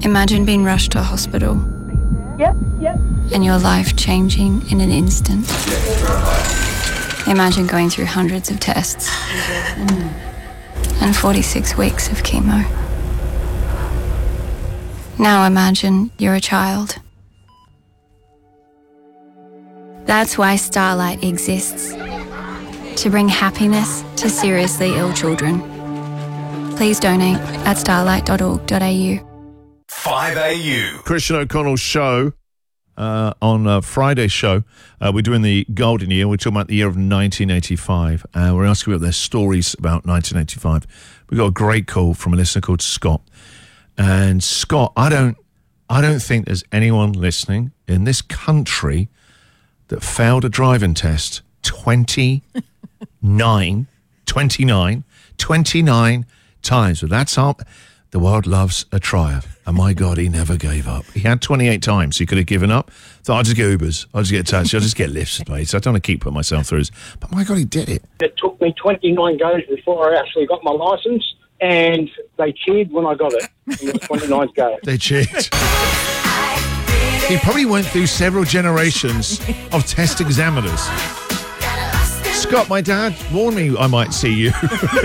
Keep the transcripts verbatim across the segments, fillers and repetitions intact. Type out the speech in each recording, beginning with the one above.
Imagine being rushed to hospital. Yep, yep. And your life changing in an instant. Imagine going through hundreds of tests and forty-six weeks of chemo. Now imagine you're a child. That's why Starlight exists. To bring happiness to seriously ill children. Please donate at starlight dot org dot a u. five A U. Christian O'Connell's show uh, on uh, Friday's show. Uh, we're doing the golden year. We're talking about the year of nineteen eighty-five. Uh, we're asking about their stories about nineteen eighty-five. We got a great call from a listener called Scott. And Scott, I don't, I don't think there's anyone listening in this country that failed a driving test twenty-nine, twenty-nine, twenty-nine times. But that's up. The world loves a trier. And my God, he never gave up. He had twenty-eight times. He could have given up. Thought, I'll just get Ubers. I'll just get taxis. I'll just get lifts, mate. So I don't want to keep putting myself through this. But my God, he did it. It took me twenty-nine goes before I actually got my licence, and they cheered when I got it. It was twenty-ninth go. They cheered. He probably went through several generations of test examiners. Scott, my dad warned me I might see you.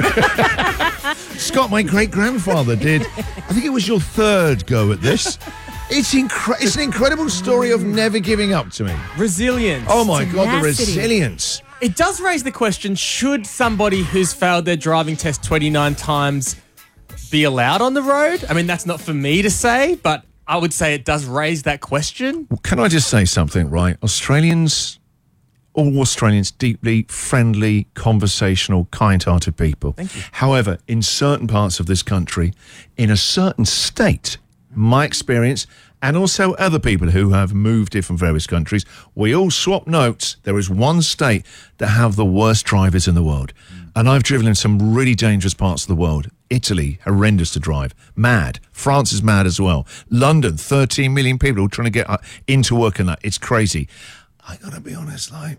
Scott, my great-grandfather did. I think it was your third go at this. It's incre- It's an incredible story of never giving up to me. Resilience. Oh, my God, the Tenacity. resilience. It does raise the question, should somebody who's failed their driving test twenty-nine times be allowed on the road? I mean, that's not for me to say, but I would say it does raise that question. Well, can I just say something, right? Australians, all Australians, deeply friendly, conversational, kind-hearted people. Thank you. However, in certain parts of this country, in a certain state, my experience, and also other people who have moved here from various countries, we all swap notes. There is one state that have the worst drivers in the world. And I've driven in some really dangerous parts of the world. Italy, horrendous to drive. Mad. France is mad as well. London, thirteen million people all trying to get uh, into work and that. It's crazy. I gotta be honest, like,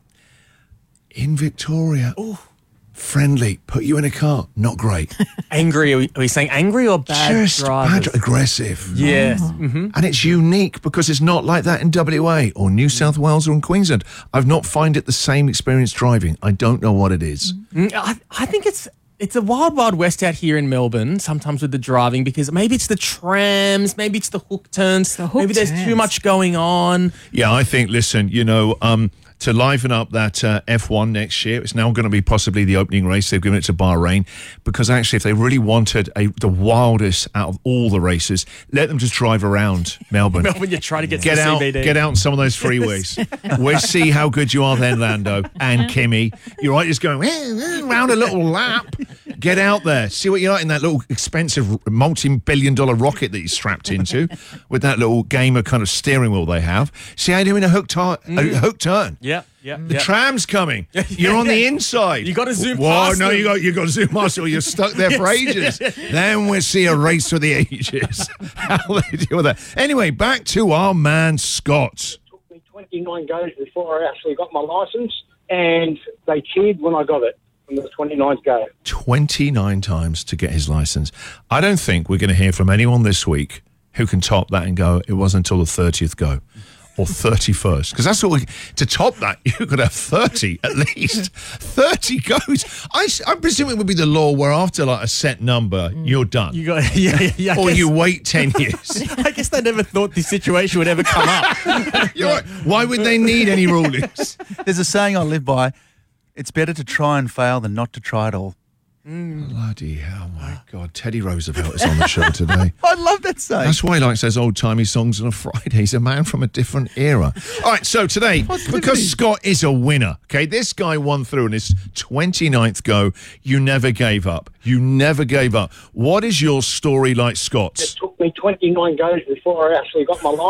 in Victoria, ooh, friendly, put you in a car, not great. Angry, are we, are we saying angry or bad Just drivers? bad, aggressive. Yes. Mm-hmm. And it's unique because it's not like that in W A or New South Wales or in Queensland. I've not found it the same experience driving. I don't know what it is. Mm, I, I think it's it's a wild, wild west out here in Melbourne, sometimes with the driving, because maybe it's the trams, maybe it's the hook turns, The hook maybe there's turns. too much going on. Yeah, I think, listen, you know, um, to liven up that uh, F one next year, it's now going to be possibly the opening race. They've given it to Bahrain because actually if they really wanted a, the wildest out of all the races, let them just drive around Melbourne. Melbourne, you try to get, Get to the out, C B D. get out on some of those freeways. We'll see how good you are then, Lando and Kimmy. You're right, just going eh, eh, round a little lap. Get out there. See what you're like in that little expensive multi-billion dollar rocket that you're strapped into with that little gamer kind of steering wheel they have. See how you're doing a hook, tar- a hook turn. Yeah, yeah. The yeah. tram's coming. You're on the inside. You gotta zoom Whoa, past no, them. you got you got to zoom past it or you're stuck there for ages. Then we'll see a race for the ages. How they deal with that. Anyway, back to our man Scott. It took me twenty-nine goes before I actually got my licence, and they cheered when I got it on the twenty-ninth go. twenty-nine times to get his license. I don't think we're going to hear from anyone this week who can top that and go, it wasn't until the thirtieth go. Or thirty-first, because that's what we, to top that, you could have thirty at least. thirty goes. I, I presume it would be the law where after like a set number, you're done. You got, yeah, yeah, yeah. I or guess- you wait ten years. I guess they never thought this situation would ever come up. You're right. Why would they need any rulings? There's a saying I live by, it's better to try and fail than not to try at all. Bloody hell, my God. Teddy Roosevelt is on the show today. I love that saying. That's why he likes those old-timey songs on a Friday. He's a man from a different era. All right, so today, because Scott is a winner, okay, this guy won through in his twenty-ninth go. You never gave up. You never gave up. What is your story like Scott's? It took me twenty-nine goes before I actually got my licence.